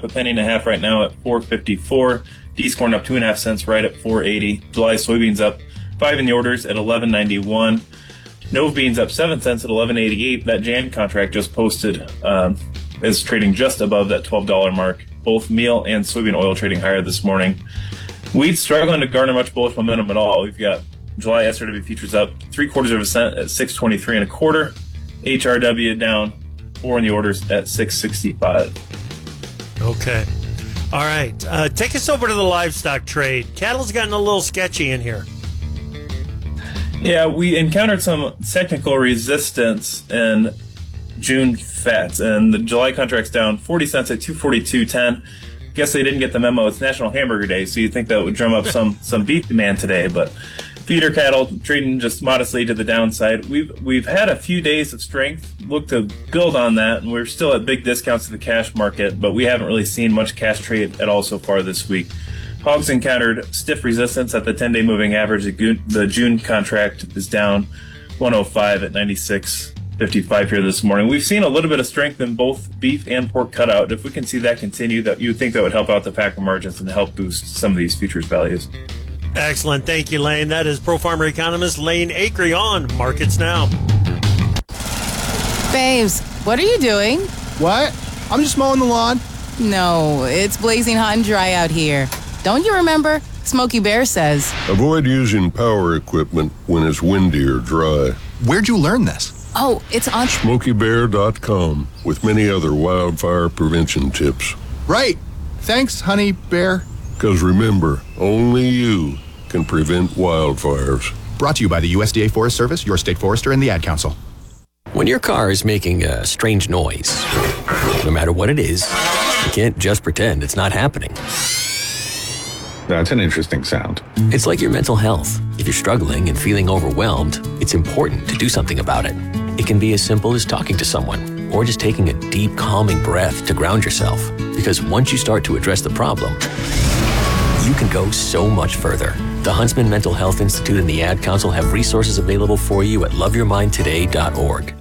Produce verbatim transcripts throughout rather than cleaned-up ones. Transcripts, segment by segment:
up a penny and a half right now at four fifty-four. D's corn up two and a half cents right at four eighty. July soybeans up five in the orders at eleven ninety-one. Nove beans up seven cents at eleven eighty-eight. That Jan contract just posted um, is trading just above that twelve dollars mark. Both meal and soybean oil trading higher this morning. Wheat struggling to garner much bullish momentum at all. We've got July S R W futures up three quarters of a cent at six twenty-three and a quarter. H R W down four in the orders at six sixty-five. Okay. All right. Uh, take us over to the livestock trade. Cattle's gotten a little sketchy in here. Yeah, we encountered some technical resistance in June fats, and the July contract's down forty cents at two forty-two ten. Guess they didn't get the memo. It's National Hamburger Day, so you'd think that would drum up some some beef demand today, but feeder cattle trading just modestly to the downside. We've we've had a few days of strength, look to build on that, and we're still at big discounts to the cash market, but we haven't really seen much cash trade at all so far this week. Hogs encountered stiff resistance at the ten-day moving average. The June contract is down one oh five at ninety-six fifty-five here this morning. We've seen a little bit of strength in both beef and pork cutout. If we can see that continue, that you would think that would help out the packer margins and help boost some of these futures values. Excellent. Thank you, Lane. That is Pro Farmer economist Lane Acree on Markets Now. Babes, what are you doing? What? I'm just mowing the lawn. No, it's blazing hot and dry out here. Don't you remember? Smokey Bear says, avoid using power equipment when it's windy or dry. Where'd you learn this? oh, it's on Smokey Bear dot com with many other wildfire prevention tips. Right. Thanks, honey bear. Because remember, only you can prevent wildfires. Brought to you by the U S D A Forest Service, your state forester, and the Ad Council. When your car is making a strange noise, no matter what it is, you can't just pretend it's not happening. That's an interesting sound. It's like your mental health. If you're struggling and feeling overwhelmed, it's important to do something about it. It can be as simple as talking to someone or just taking a deep, calming breath to ground yourself. Because once you start to address the problem, you can go so much further. The Huntsman Mental Health Institute and the Ad Council have resources available for you at love your mind today dot org.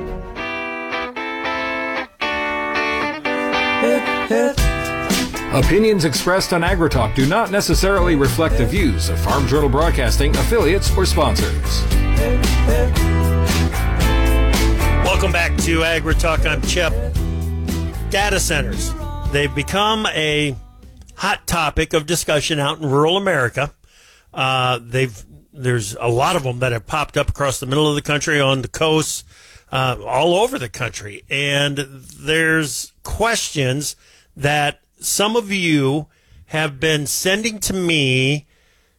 Opinions expressed on AgriTalk do not necessarily reflect the views of Farm Journal Broadcasting, affiliates, or sponsors. Welcome back to AgriTalk. I'm Chip. Data centers. They've become a hot topic of discussion out in rural America. Uh, they've there's a lot of them that have popped up across the middle of the country, on the coast, uh, all over the country. And there's questions that some of you have been sending to me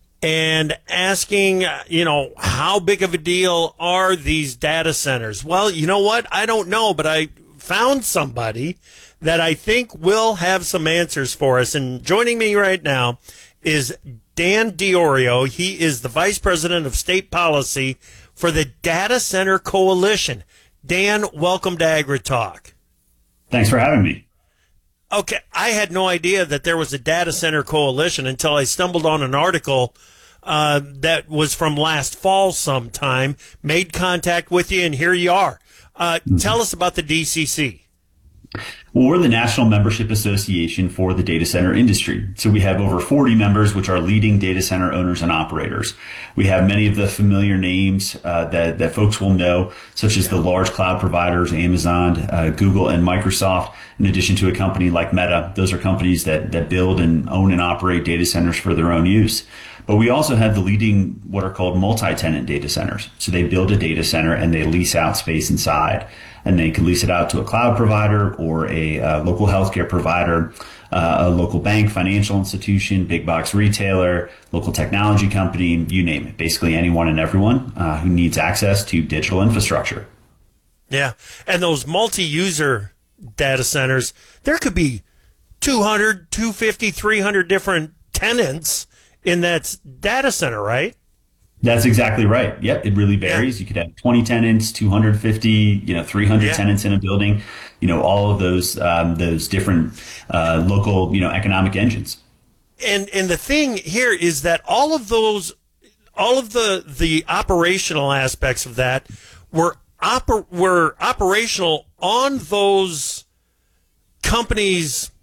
and asking, you know, how big of a deal are these data centers? Well, you know what? I don't know, but I found somebody that I think will have some answers for us. And joining me right now is Dan Diorio. He is the Vice President of State Policy for the Data Center Coalition. Dan, welcome to AgriTalk. Thanks for having me. Okay, I had no idea that there was a data center coalition until I stumbled on an article uh, that was from last fall sometime, made contact with you, and here you are. Uh, mm-hmm. Tell us about the D C C. Well, we're the National Membership Association for the data center industry. So we have over forty members, which are leading data center owners and operators. We have many of the familiar names uh, that, that folks will know, such as the large cloud providers, Amazon, uh, Google, and Microsoft, in addition to a company like Meta. Those are companies that, that build and own and operate data centers for their own use. But we also have the leading what are called multi-tenant data centers. So they build a data center and they lease out space inside. And they can lease it out to a cloud provider or a uh, local healthcare provider, uh, a local bank, financial institution, big box retailer, local technology company, you name it. Basically anyone and everyone uh, who needs access to digital infrastructure. Yeah. And those multi-user data centers, there could be two hundred, two fifty, three hundred different tenants in that data center, right? That's exactly right. Yep, it really varies. You could have twenty tenants, two hundred fifty, you know, three hundred yeah. tenants in a building. You know, all of those um, those different uh, local, you know, economic engines. And and the thing here is that all of those, all of the the operational aspects of that were oper- were operational on those companies'